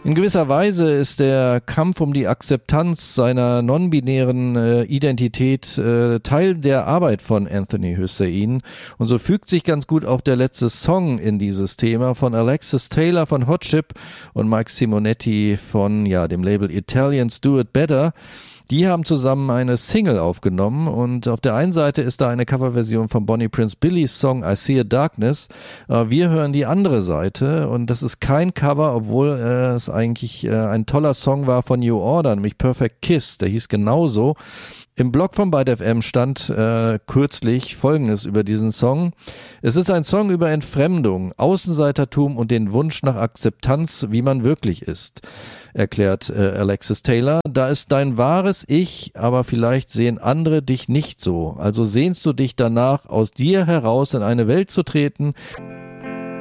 In gewisser Weise ist der Kampf um die Akzeptanz seiner non-binären Identität Teil der Arbeit von Anthony Hussein. Und so fügt sich ganz gut auch der letzte Song in dieses Thema von Alexis Taylor von Hot Chip und Mike Simonetti von dem Label Italians Do It Better. Die haben zusammen eine Single aufgenommen und auf der einen Seite ist da eine Coverversion von Bonnie Prince Billys Song I See a Darkness. Wir hören die andere Seite und das ist kein Cover, obwohl es eigentlich ein toller Song war von New Order, nämlich Perfect Kiss, der hieß genauso. Im Blog von Byte FM stand kürzlich Folgendes über diesen Song. Es ist ein Song über Entfremdung, Außenseitertum und den Wunsch nach Akzeptanz, wie man wirklich ist, erklärt Alexis Taylor. Da ist dein wahres Ich, aber vielleicht sehen andere dich nicht so. Also sehnst du dich danach, aus dir heraus in eine Welt zu treten,